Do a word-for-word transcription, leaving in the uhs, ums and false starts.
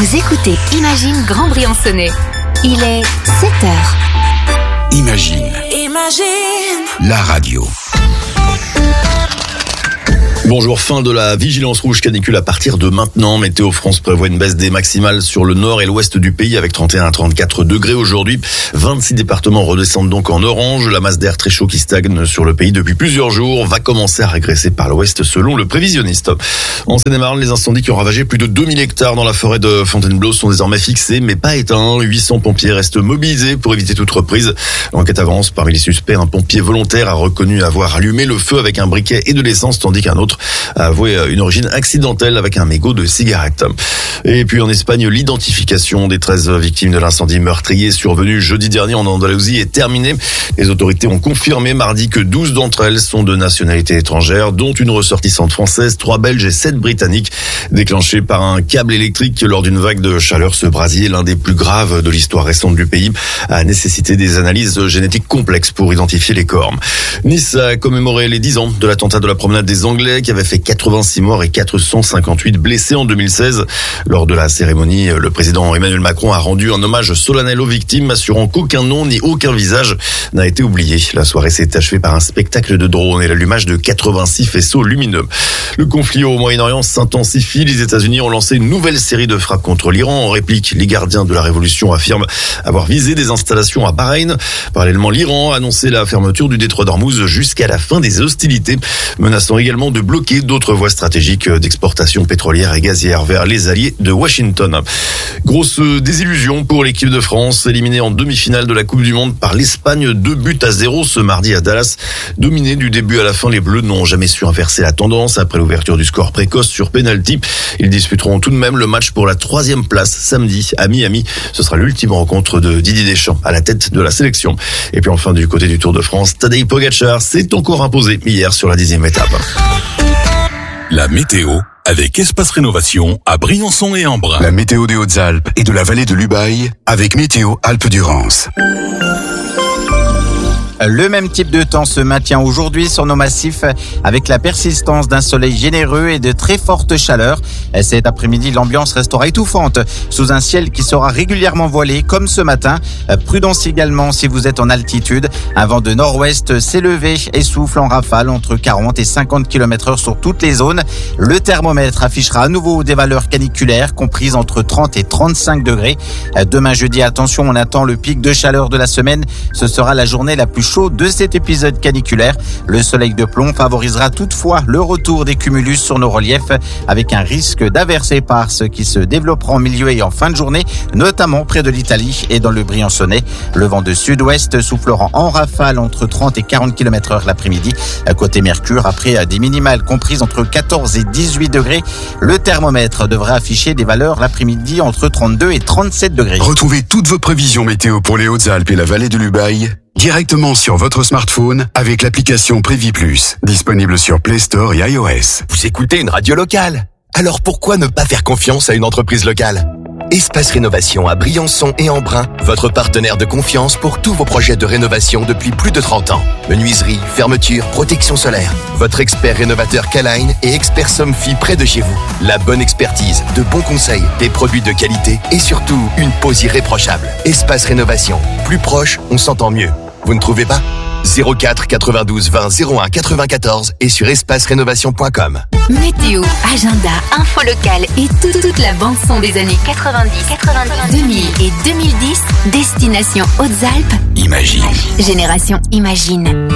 Vous écoutez Imagine Grand Briançonnais. Il est sept heures. Imagine. Imagine. La radio. Bonjour, fin de la vigilance rouge canicule à partir de maintenant. Météo France prévoit une baisse des maximales sur le nord et l'ouest du pays avec trente et un à trente-quatre degrés aujourd'hui. vingt-six départements redescendent donc en orange. La masse d'air très chaud qui stagne sur le pays depuis plusieurs jours va commencer à régresser par l'ouest selon le prévisionniste. En Seine-et-Marne, les incendies qui ont ravagé plus de deux mille hectares dans la forêt de Fontainebleau sont désormais fixés mais pas éteints. huit cents pompiers restent mobilisés pour éviter toute reprise. L'enquête avance. Parmi les suspects, un pompier volontaire a reconnu avoir allumé le feu avec un briquet et de l'essence tandis qu'un autre a avoué une origine accidentelle avec un mégot de cigarette. Et puis en Espagne, l'identification des treize victimes de l'incendie meurtrier survenu jeudi dernier en Andalousie est terminée. Les autorités ont confirmé mardi que douze d'entre elles sont de nationalité étrangère, dont une ressortissante française, trois belges et sept britanniques, déclenchés par un câble électrique lors d'une vague de chaleur. Ce brasier, l'un des plus graves de l'histoire récente du pays, a nécessité des analyses génétiques complexes pour identifier les corps. Nice a commémoré les dix ans de l'attentat de la promenade des Anglais qui avait fait quatre-vingt-six morts et quatre cent cinquante-huit blessés en deux mille seize. Lors de la cérémonie, le président Emmanuel Macron a rendu un hommage solennel aux victimes, assurant qu'aucun nom ni aucun visage n'a été oublié. La soirée s'est achevée par un spectacle de drones et l'allumage de quatre-vingt-six faisceaux lumineux. Le conflit au Moyen-Orient s'intensifie. Les États-Unis ont lancé une nouvelle série de frappes contre l'Iran. En réplique, les gardiens de la révolution affirment avoir visé des installations à Bahreïn. Parallèlement, l'Iran a annoncé la fermeture du détroit d'Ormuz jusqu'à la fin des hostilités, menaçant également de bloquer d'autres voies stratégiques d'exportation pétrolière et gazière vers les alliés de Washington. Grosse désillusion pour l'équipe de France, éliminée en demi-finale de la Coupe du Monde par l'Espagne, deux buts à zéro ce mardi à Dallas. Dominés du début à la fin, les Bleus n'ont jamais su inverser la tendance après l'ouverture du score précoce sur penalty. Ils disputeront tout de même le match pour la troisième place samedi à Miami. Ce sera l'ultime rencontre de Didier Deschamps à la tête de la sélection. Et puis enfin, du côté du Tour de France, Tadej Pogačar s'est encore imposé hier sur la dixième étape. La météo avec Espace Rénovation à Briançon et Embrun. La météo des Hautes-Alpes et de la vallée de l'Ubaye avec Météo Alpes-Durance. Le même type de temps se maintient aujourd'hui sur nos massifs avec la persistance d'un soleil généreux et de très fortes chaleurs. Cet après-midi, l'ambiance restera étouffante sous un ciel qui sera régulièrement voilé comme ce matin. Prudence également si vous êtes en altitude. Un vent de nord-ouest s'est levé et souffle en rafale entre quarante et cinquante kilomètres heure sur toutes les zones. Le thermomètre affichera à nouveau des valeurs caniculaires comprises entre trente et trente-cinq degrés. Demain jeudi, attention, on attend le pic de chaleur de la semaine. Ce sera la journée la plus chaud de cet épisode caniculaire. Le soleil de plomb favorisera toutefois le retour des cumulus sur nos reliefs avec un risque d'averse éparse qui se développera en milieu et en fin de journée, notamment près de l'Italie et dans le Briançonnais. Le vent de sud-ouest soufflera en rafale entre trente et quarante kilomètres heure l'après-midi. Côté Mercure, après des minimales comprises entre quatorze et dix-huit degrés, le thermomètre devrait afficher des valeurs l'après-midi entre trente-deux et trente-sept degrés. Retrouvez toutes vos prévisions météo pour les Hautes-Alpes et la vallée de l'Ubaye directement sur votre smartphone avec l'application Prévi Plus, disponible sur Play Store et iOS. Vous écoutez une radio locale, alors pourquoi ne pas faire confiance à une entreprise locale ? Espace Rénovation à Briançon et Embrun, votre partenaire de confiance pour tous vos projets de rénovation depuis plus de trente ans. Menuiserie, fermeture, protection solaire. Votre expert rénovateur K-Line et expert Somfy près de chez vous. La bonne expertise, de bons conseils, des produits de qualité et surtout une pose irréprochable. Espace Rénovation, plus proche, on s'entend mieux. Vous ne trouvez pas ? zéro quatre quatre-vingt-douze vingt zéro un quatre-vingt-quatorze et sur espace rénovation point com. Météo, agenda, info locale et tout- toute la bande-son des années quatre-vingt-dix, quatre-vingt-dix, deux mille et deux mille dix. Destination Hautes-Alpes. Imagine. Génération Imagine.